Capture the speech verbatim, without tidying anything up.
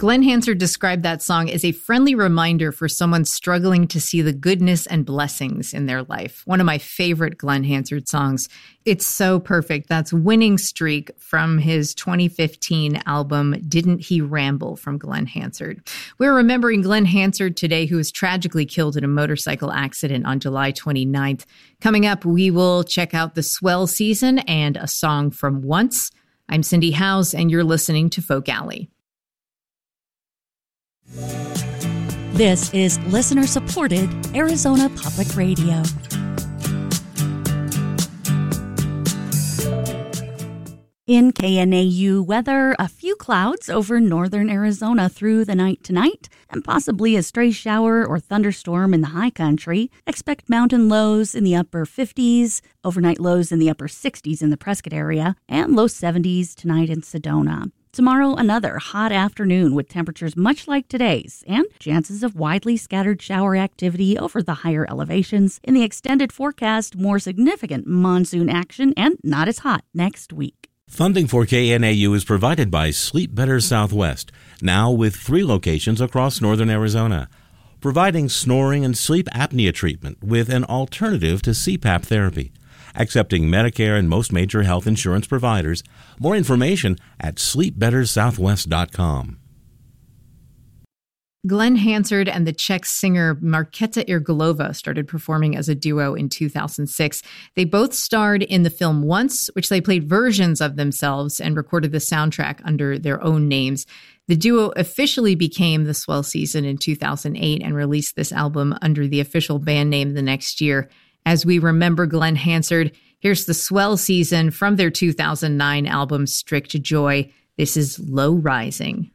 Glenn Hansard described that song as a friendly reminder for someone struggling to see the goodness and blessings in their life. One of my favorite Glenn Hansard songs. It's so perfect. That's Winning Streak from his twenty fifteen album, Didn't He Ramble, from Glenn Hansard. We're remembering Glenn Hansard today, who was tragically killed in a motorcycle accident on July twenty-ninth. Coming up, we will check out the Swell Season and a song from Once. I'm Cindy Howes, and you're listening to Folk Alley. This is listener-supported Arizona Public Radio. In K N A U weather, a few clouds over northern Arizona through the night tonight, and possibly a stray shower or thunderstorm in the high country. Expect mountain lows in the upper fifties, overnight lows in the upper sixties in the Prescott area, and low seventies tonight in Sedona. Tomorrow, another hot afternoon with temperatures much like today's and chances of widely scattered shower activity over the higher elevations. In the extended forecast, more significant monsoon action and not as hot next week. Funding for K N A U is provided by Sleep Better Southwest, now with three locations across northern Arizona, providing snoring and sleep apnea treatment with an alternative to C PAP therapy. Accepting Medicare and most major health insurance providers. More information at sleep better southwest dot com. Glenn Hansard and the Czech singer Markéta Irglová started performing as a duo in two thousand six. They both starred in the film Once, which they played versions of themselves and recorded the soundtrack under their own names. The duo officially became the Swell Season in two thousand eight and released this album under the official band name the next year. As we remember Glenn Hansard, here's the Swell Season from their two thousand nine album Strict Joy. This is Low Rising.